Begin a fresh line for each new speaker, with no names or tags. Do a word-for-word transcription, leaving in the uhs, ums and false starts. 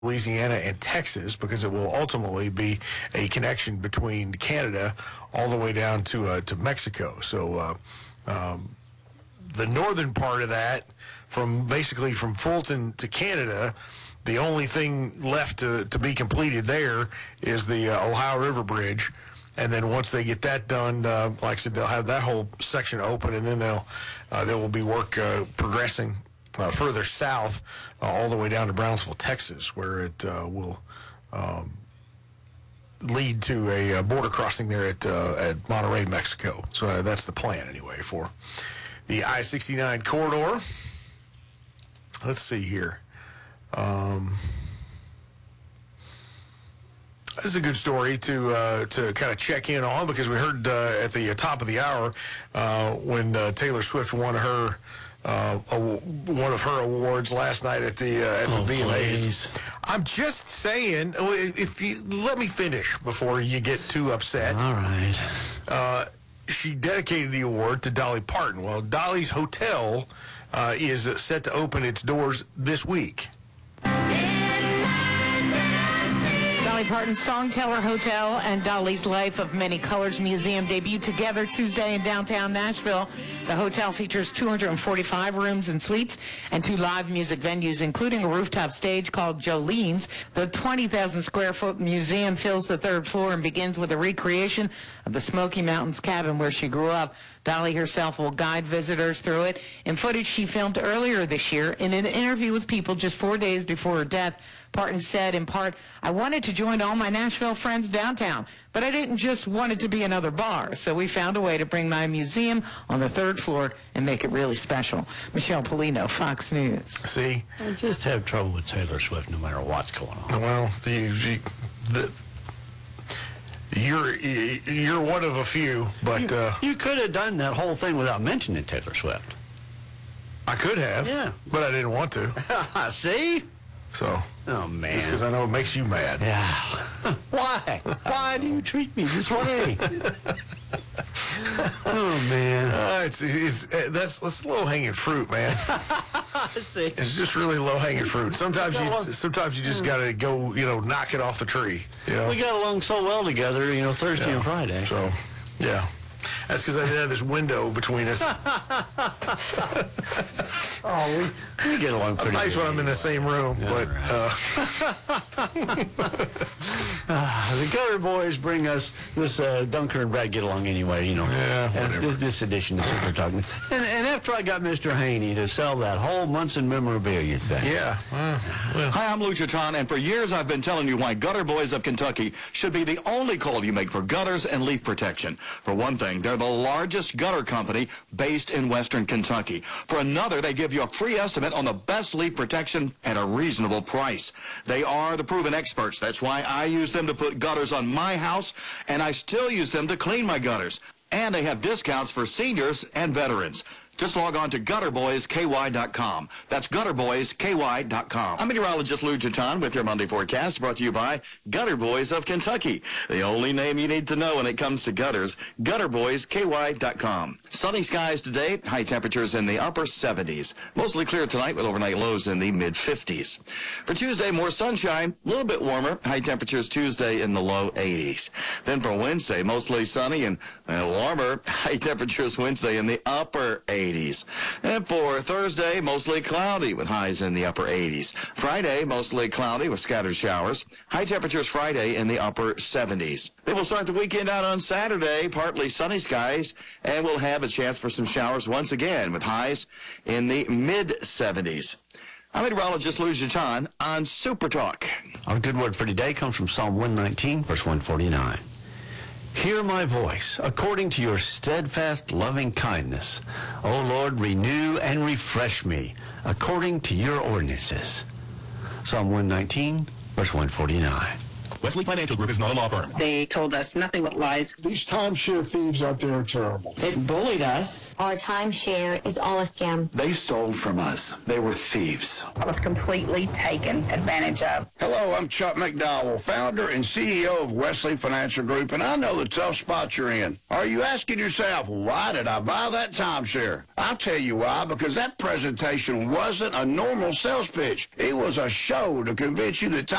Louisiana and Texas, because it will ultimately be a connection between Canada all the way down to uh, to Mexico. So uh, um, the northern part of that, from basically from Fulton to Canada, the only thing left to, to be completed there is the uh, Ohio River Bridge. And then once they get that done, uh, like I said, they'll have that whole section open, and then they'll uh, there will be work uh, progressing Uh, further south, uh, all the way down to Brownsville, Texas, where it uh, will um, lead to a uh, border crossing there at uh, at Monterrey, Mexico. So uh, that's the plan, anyway, for the I sixty-nine corridor. Let's see here. Um, this is a good story to uh, to kind of check in on, because we heard uh, at the top of the hour uh, when uh, Taylor Swift won her Uh, a, one of her awards last night at the uh, at
oh,
the V M As.
Please.
I'm just saying, if you let me finish before you get too upset.
All right.
Uh, she dedicated the award to Dolly Parton. Well, Dolly's Hotel uh, is set to open its doors this week.
Dolly Parton's Songteller Hotel and Dolly's Life of Many Colors Museum debuted together Tuesday in downtown Nashville. The hotel features two hundred forty-five rooms and suites and two live music venues, including a rooftop stage called Jolene's. The twenty thousand square foot museum fills the third floor and begins with a recreation of the Smoky Mountains cabin where she grew up. Dolly herself will guide visitors through it. In footage she filmed earlier this year, in an interview with People just four days before her death, Parton said, in part, "I wanted to join all my Nashville friends downtown, but I didn't just want it to be another bar. So we found a way to bring my museum on the third floor and make it really special." Michelle Polino, Fox News.
See?
I just have trouble with Taylor Swift no matter what's going on.
Well, the, the, you're you're one of a few, but
You,
uh,
you could have done that whole thing without mentioning Taylor Swift.
I could have.
Yeah.
But I didn't want to.
See?
So.
Oh, man.
Just because I know it makes you mad.
Yeah. Why? Why do you treat me this way? Oh, man.
Uh, it's it's uh, that's that's low hanging fruit, man.
See?
It's just really low hanging fruit. Sometimes you sometimes you just gotta go, you know, knock it off the tree. You know?
We got along so well together, you know, Thursday
Yeah.
and Friday.
So, yeah. That's because I didn't have this window between us.
Oh, we, we get along pretty
Nice
good.
when I'm in the same room,
Yeah,
but
uh, the Gutter Boys bring us this uh, Dunker and Brad get along anyway, you know.
Yeah,
and
whatever.
th- this edition of Super Talk. And, and after I got Mister Haney to sell that whole Munson memorabilia thing.
yeah. Uh, well.
Hi, I'm Lou Chaton, and for years I've been telling you why Gutter Boys of Kentucky should be the only call you make for gutters and leaf protection. For one thing, they're the largest gutter company based in Western Kentucky. For another, they give you a free estimate on the best leaf protection at a reasonable price. They are the proven experts. That's why I use them to put gutters on my house, and I still use them to clean my gutters. And they have discounts for seniors and veterans. Just log on to gutter boys K Y dot com. That's gutter boys K Y dot com. I'm meteorologist Lou Chaton with your Monday forecast, brought to you by Gutter Boys of Kentucky. The only name you need to know when it comes to gutters, gutter boys K Y dot com. Sunny skies today, high temperatures in the upper seventies. Mostly clear tonight with overnight lows in the mid fifties. For Tuesday, more sunshine, a little bit warmer, high temperatures Tuesday in the low eighties. Then for Wednesday, mostly sunny and uh, warmer, high temperatures Wednesday in the upper eighties. And for Thursday, mostly cloudy with highs in the upper eighties. Friday, mostly cloudy with scattered showers. High temperatures Friday in the upper seventies. Then we'll start the weekend out on Saturday, partly sunny skies, and we'll have a chance for some showers once again with highs in the mid seventies. I'm meteorologist Lou Chaton on Super Talk.
Our good word for today comes from Psalm one nineteen, verse one forty-nine. Hear my voice, according to your steadfast loving kindness. O Lord, renew and refresh me, according to your ordinances. Psalm one nineteen, verse one forty-nine.
Wesley Financial Group is not a law firm.
They told us nothing but lies.
These timeshare thieves out there are terrible.
They bullied us.
Our timeshare is all a scam.
They stole from us. They were thieves.
I was completely taken advantage of.
Hello, I'm Chuck McDowell, founder and C E O of Wesley Financial Group, and I know the tough spot you're in. Are you asking yourself, why did I buy that timeshare? I'll tell you why, because that presentation wasn't a normal sales pitch. It was a show to convince you that